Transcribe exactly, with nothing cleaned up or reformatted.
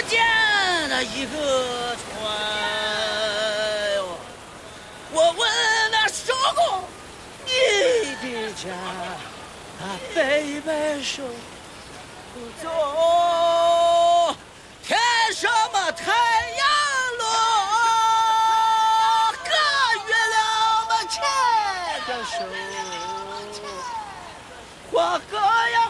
见了一个船哟，我问那叔公，你的家，他摆摆手不走，天什么太阳落，个月亮么牵着手，花哥呀。